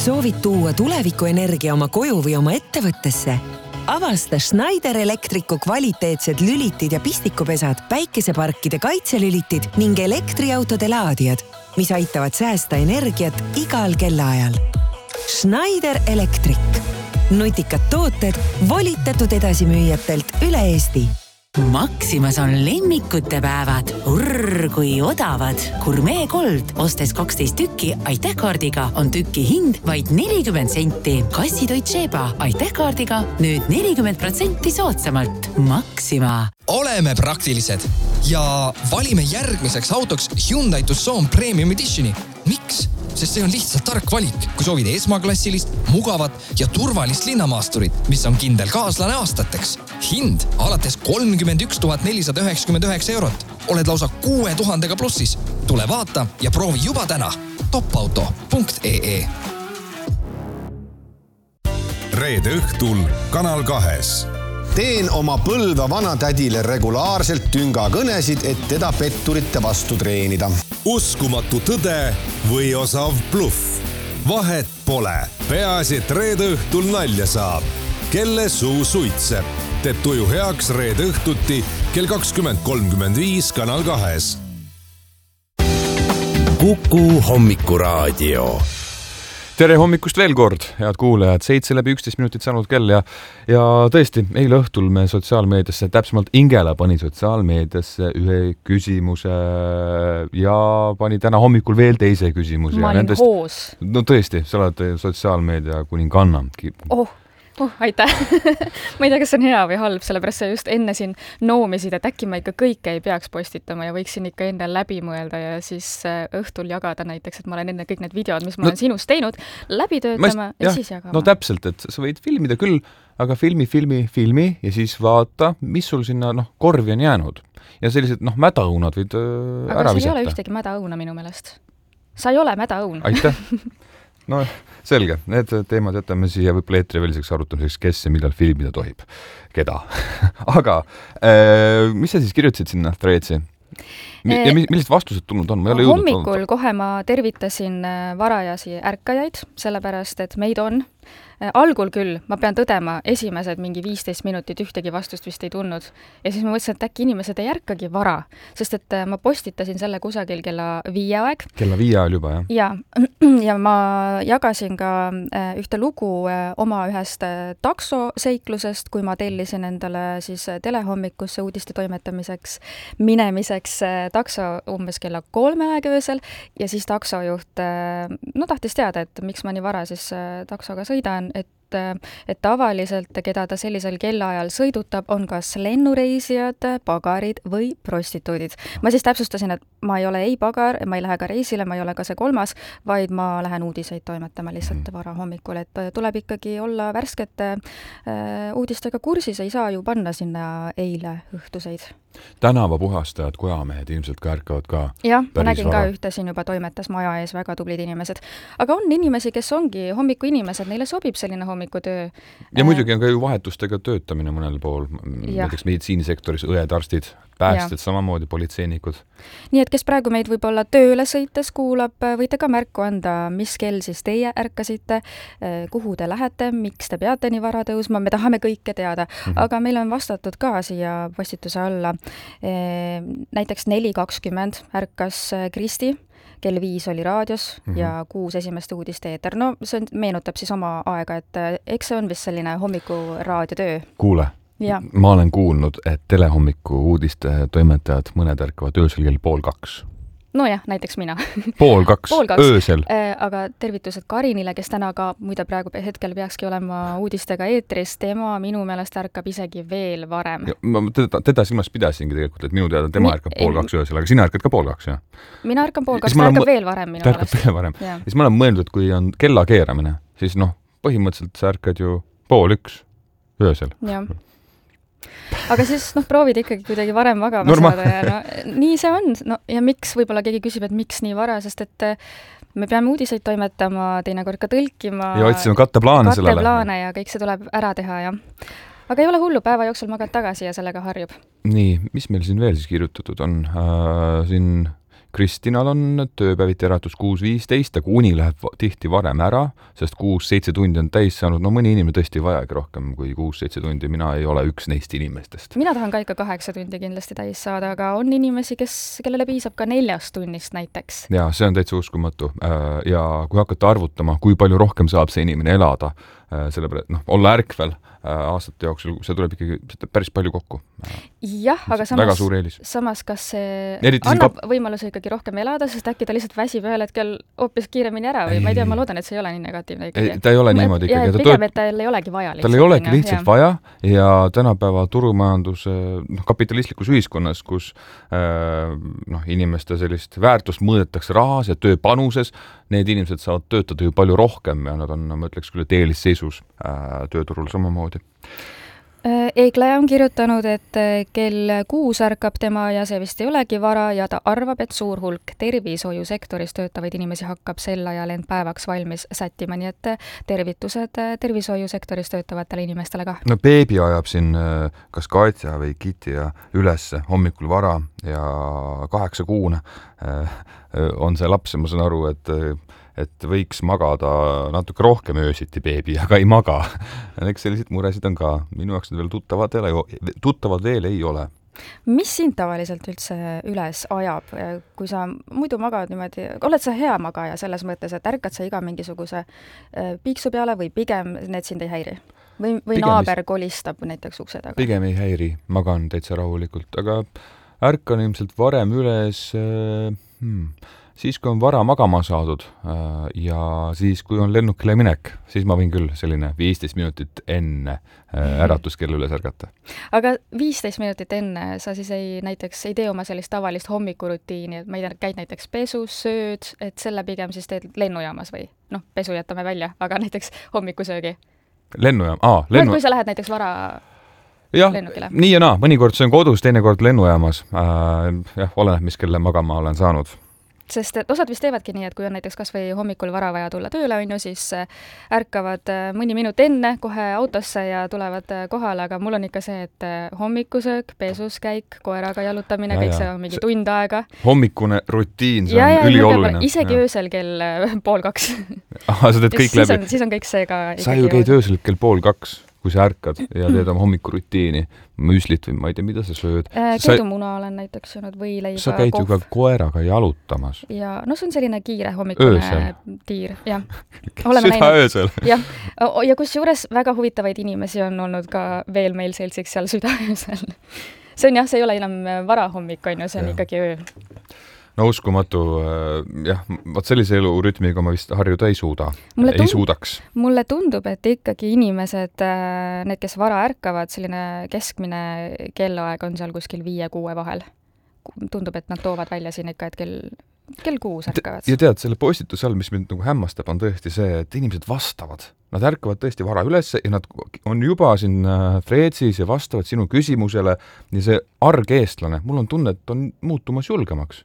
Soovid tuua tulevikuenergia oma koju või oma ettevõttesse? Avasta Schneider Electricu kvaliteetsed lülitid ja pistikupesad, päikeseparkide kaitselülitid ning elektriautode laadijad, mis aitavad säästa energiat igal kellaajal. Schneider Electric. Nutikad tooted volitatud edasimüüjatelt üle Eesti. Maximas on lemmikute päevad. Urr, kui odavad. Gourmet Gold. Ostes 12 tükki Aitähkaardiga on tükki hind vaid 40 senti. Kassitoit Sheba Aitähkaardiga nüüd 40% soodsamalt. Maxima. Oleme praktilised ja valime järgmiseks autoks Hyundai Tucson Premium Editioni. Miks? Sest see on lihtsalt tark valik, kui soovid esmaklassilist, mugavat ja turvalist linnamaasturit, mis on kindel kaaslane aastateks. Hind alates 31 499 eurot. Oled lausa 6000 plussis. Tule vaata ja proovi juba täna. topauto.ee Reede õhtul Kanal 2. Teen oma Põlva vanatädile regulaarselt tüngakõnesid, et teda petturite vastu treenida. Uskumatu tõde või osav bluff. Vahet pole. Peaasi, et reede õhtul nalja saab. Kelle suu suitseb. Teeb tuju heaks reede õhtuti kell 20.35 Kanal 2. Kuku hommikuraadio. Tere hommikust veel kord, head kuulajad, 7:11 minutit saanud kell ja tõesti, eile õhtul me sotsiaalmeediasse, täpsemalt Ingela pani sotsiaalmeediasse ühe küsimuse ja pani täna hommikul veel teise küsimuse. Ma olin hoos. No tõesti, sa oled sotsiaalmeedia kuninganna. Aitäh. Ma ei tea, kas see on hea või halb, sellepärast sa just enne siin noomisid, et äkki ma ikka kõike ei peaks postitama ja võiksin ikka enne läbi mõelda ja siis õhtul jagada näiteks, et ma olen enne kõik need videod, mis ma olen sinust teinud, läbi töötama ja siis jagama. No täpselt, et sa võid filmida küll, aga filmi ja siis vaata, mis sul sinna korvi on jäänud. Ja sellised mädaõunad võid ära visata. Aga see ei ole ühtegi mädaõuna minu meelest. Sa ei ole mädaõun. Aitäh. No selge, need teemad jätame siia võib-olla eetriväliseks arutamiseks, kes ja millal filmida tohib. Keda? Aga mis sa siis kirjutasid sinna Threadsi? Ja millised vastused tulnud on? Hommikul kohe ma tervitasin varajasi ärkajaid, sellepärast, et meid on. Algul küll, ma pean tõdema, esimesed mingi 15 minutit ühtegi vastust vist ei tulnud. Ja siis ma mõtlesin, et äkki inimesed ei ärkagi vara, sest et ma postitasin selle kusagil kella 5 aeg. Kella 5 ajal juba, jah? Ja ma jagasin ka ühte lugu oma ühest taksoseiklusest, kui ma tellisin endale siis telehommikusse uudiste toimetamiseks minemiseks takso umbes kella 3 aeg öösel ja siis taksojuht tahtis teada, et miks ma nii vara siis taksoga sõidan, et tavaliselt, keda ta sellisel kellaajal sõidutab, on kas lennureisijad, pagarid või prostituudid. Ma siis täpsustasin, et ma ei ole ei pagar, ma ei lähe ka reisile, ma ei ole ka see 3, vaid ma lähen uudiseid toimetama lihtsalt vara hommikul, et tuleb ikkagi olla värskete uudistega kursis, ei saa ju panna sinna eile õhtuseid. Tänavapuhastajad, kojamehed ilmselt ka ärkavad ka. Jah, ma nägin ka ühte siin juba toimetas maja ees, väga tublid inimesed. Aga on inimesi, kes ongi hommiku inimesed, neile sobib selline hommikutöö. Ja muidugi on ka ju vahetustega töötamine mõnel pool, näiteks meditsiinisektoris, õed, arstid, päästjad samamoodi, politseinikud. Nii et kes praegu meid võib-olla tööle sõites kuulab, võite ka märku anda, mis kell siis teie ärkasite, kuhu te lähete, miks te peate nii vara tõusma, me tahame kõike teada, aga meil on vastatud ka siia postituse alla. Näiteks 4:20 ärkas Kristi, kell 5 oli raadios ja 6 esimeste uudiste eeter. No see meenutab siis oma aega, et eks see on vist selline hommiku raadiotöö. Kuule. Ja. Ma olen kuulnud, et telehommiku uudiste toimetajad mõned ärkavad öösel kell 1:30. Nojah, näiteks mina. 1:30 öösel. Aga tervitused Karinile, kes täna ka muide praegu hetkel peakski olema uudistega eetris. Tema minu meelest ärkab isegi veel varem. Ja, ma teda silmas pidasingi tegelikult, et minu teada tema ärkab 1:30 öösel, aga sina ärkad ka 1:30, jah? Mina ärkan 1:30, ta ärkab veel varem minu meelest. Ta ärkab veel varem. Ja siis ma olen mõelnud, et kui on kella keeramine, siis põhimõtteliselt sa ärkad ju 1:30 öösel. Jah. Aga siis proovid ikkagi kuidagi varem magama saada ja nii see on. Ja miks, võib-olla keegi küsib, et miks nii vara, sest et me peame uudiseid toimetama, teinekord ka tõlkima. Ja otsime katteplaane sellele. Katteplaane ja kõik see tuleb ära teha, jah. Aga ei ole hullu, päeva jooksul magad tagasi ja sellega harjub. Nii, mis meil siin veel siis kirjutatud on? Siin Kristinal on tööpäeviti äratus 6:15, aga uni läheb tihti varem ära, sest 6-7 tundi on täis saanud. No mõni inimene tõesti vajagi rohkem kui 6-7 tundi, mina ei ole üks neist inimestest. Mina tahan ka ikka 8 tundi kindlasti täis saada, aga on inimesi, kellele piisab ka 4 tunnist näiteks. Ja see on täitsa uskumatu. Ja kui hakata arvutama, kui palju rohkem saab see inimene elada, sellepärast, olla ärkvel aastate jooksul, see tuleb ikkagi päris palju kokku. Jah, aga samas kas see annab võimaluse ikkagi rohkem elada, sest äkki ta lihtsalt väsib ühel hetkel hoopis kiiremini ära või ma ei tea, ma loodan, et see ei ole nii negatiivne ikkagi. Ta ei ole niimoodi ikkagi. Pigem, et tal ei olegi vaja lihtsalt. Tal ei olegi lihtsalt vaja ja tänapäeva turumajanduse kapitalistlikus ühiskonnas, kus inimeste sellist väärtust mõõdetakse rahas ja tööpanuses, need inimesed saavad töötada ju palju rohkem ja nad on, ma ütleks küll, eelisseisus tööturul samamoodi. Eeglaja on kirjutanud, et kell 6 ärkab tema ja see vist ei olegi vara ja ta arvab, et suur hulk tervishoiusektoris töötavaid inimesi hakkab sel ajal end päevaks valmis sättima, nii et tervitused tervishoiusektoris töötavatele inimestele ka. No beebi ajab siin kas Katja või Kitja üles hommikul vara ja 8-kuune on see laps ja ma saan aru, et võiks magada natuke rohkem öösiti beebi, aga ei maga. Eks selliseid muresid on ka. Minu jaoks need veel tuttavad veel ei ole. Mis sind tavaliselt üldse üles ajab, kui sa muidu magad niimoodi, oled sa hea magaja selles mõttes, et ärkad sa iga mingisuguse piiksu peale või pigem need sind ei häiri? Või naaber kolistab näiteks ukse taga? Pigem ei häiri, magan täitsa rahulikult, aga ärkan ilmselt varem üles siis, kui on vara magama saadud ja siis, kui on lennukile minek, siis ma võin küll selline 15 minutit enne äratuskella üles ärgata. Aga 15 minutit enne sa siis ei tee oma sellist tavalist hommikurutiini, et ma ei tea, käid näiteks pesus, sööd, et selle pigem siis teed lennujaamas või? Pesu jätame välja, aga näiteks hommikusöögi. Lennujaam, kui sa lähed näiteks vara lennukile. Nii ja naa, mõnikord see on kodus, teinekord lennujaamas. Oleneb, mis kelle magama olen saanud. Sest osad vist teevadki nii, et kui on näiteks kas või hommikul vara vaja tulla tööle, siis ärkavad mõni minut enne kohe autosse ja tulevad kohale, aga mul on ikka see, et hommikusöök, pesuskäik, koeraga jalutamine, kõik see on mingi tund aega. Hommikune rutiin, see on ülioluline. Isegi öösel kell 1:30. Sa teed kõik läbi. Siis on kõik see ka. Sa ju käid öösel kell 1:30. kui sa ärkad ja teed oma hommikurutiini, müslit või ma ei tea, mida sa sööd. Keedumuna olen näiteks söönud või leiba. Sa käid ju ka koeraga jalutamas. Ja see on selline kiire hommikune tiir. Ja. Süda öösel. Ja kusjuures väga huvitavaid inimesi on olnud ka veel meil seltsiks seal süda öösel. See on see ei ole enam varahommik, see on ikkagi öö. No uskumatu, vaat sellise elurütmiga ma vist harjuda ei suudaks. Mulle tundub, et ikkagi inimesed, need, kes vara ärkavad, selline keskmine kellaaeg on seal kuskil 5-6 vahel. Tundub, et nad toovad välja siin ikka, et kell 6 ärkavad. Ja tead, selle postituse all, mis mind hämmastab, on tõesti see, et inimesed vastavad. Nad ärkavad tõesti vara üles ja nad on juba siin Freetsis ja vastavad sinu küsimusele ja see argeestlane, mul on tunne, et on muutumas julgemaks.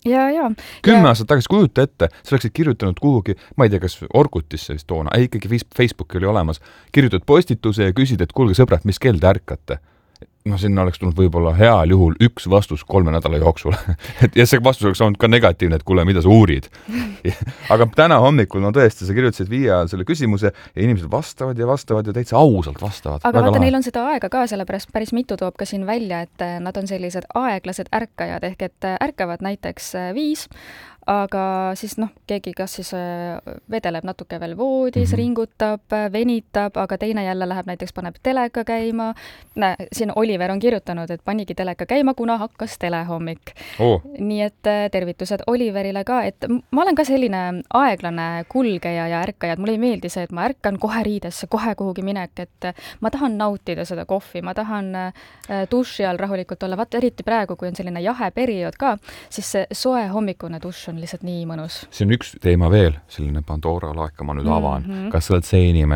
10 aastat tagasi kujuta ette, sa oleksid kirjutanud kuhugi, ma ei tea, kas Orkutisse vist toona, ikkagi Facebooki oli olemas, kirjutad postituse ja küsid, et kuulge sõbrad, mis kell te ärkate? Sinna oleks tulnud võib-olla heal juhul 1 vastus 3 nädala jooksul. Ja see vastus oleks olnud ka negatiivne, et kuule, mida sa uurid. Aga täna hommikul, tõesti, sa kirjutasid 5 ajal selle küsimuse ja inimesed vastavad ja täitsa ausalt vastavad. Aga vaata, neil on seda aega ka, sellepärast päris mitu toob ka siin välja, et nad on sellised aeglased ärkajad, ehk et ärkavad näiteks 5, aga siis keegi kas siis vedeleb natuke veel voodis, ringutab, venitab, aga teine jälle läheb näiteks, paneb teleka käima. Siin Oliver on kirjutanud, et panigi teleka käima, kuna hakkas telehommik. Nii et tervitused Oliverile ka, et ma olen ka selline aeglane kulgeja ja ärkaja, et mulle ei meeldi see, et ma ärkan kohe riidesse, kohe kuhugi minek, et ma tahan nautida seda kohvi, ma tahan duši all rahulikult olla. Vaata, eriti praegu, kui on selline jahe periood ka, siis see soe hommikune duš on lihtsalt nii mõnus. See on üks teema veel, selline Pandora laeka ma nüüd avan. Kas sa oled see inimene,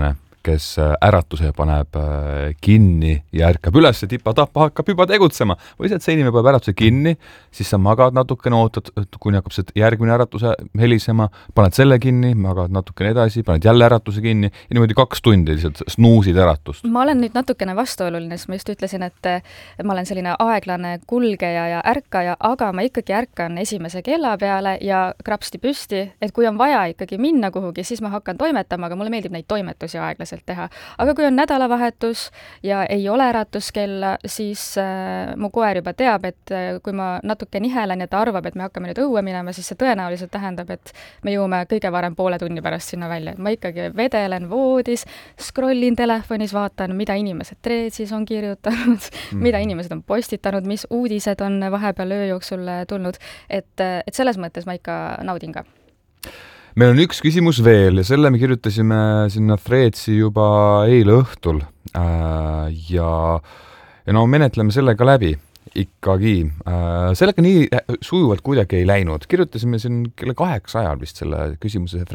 kes äratuse paneb kinni ja ärkab üles, tipa-tapa hakkab juba tegutsema. Või see, et see inimene paneb äratuse kinni, siis sa magad natukene, ootad, kuni hakkab see järgmine äratuse helisema, paned selle kinni, magad natukene edasi, paned jälle äratuse kinni ja niimoodi 2 tundi lihtsalt snuusid äratust. Ma olen nüüd natukene vastuoluline, sest ma just ütlesin, et ma olen selline aeglane kulgeja ja ärkaja, aga ma ikkagi ärkan esimese kella peale ja krapsti püsti, et kui on vaja ikkagi minna kuhugi, siis ma hakkan toimetama, aga mulle meeldib neid toimetusi aeglaselt teha. Aga kui on nädalavahetus ja ei ole äratuskella, siis mu koer juba teab, et kui ma natuke nihelen ja ta arvab, et me hakkame nüüd õue minema, siis see tõenäoliselt tähendab, et me jõuame kõige varem poole tunni pärast sinna välja. Ma ikkagi vedelen voodis, scrollin telefonis, vaatan, mida inimesed Threadsis on kirjutanud, mida inimesed on postitanud, mis uudised on vahepeal öö jooksul tulnud, et selles mõttes ma ikka naudin ka. Meil on üks küsimus veel ja selle me kirjutasime sinna Threadsi juba eile õhtul ja no menetleme sellega läbi ikkagi. Sellega nii sujuvalt kuidagi ei läinud. Kirjutasime siin kella 8 ajal vist selle küsimuse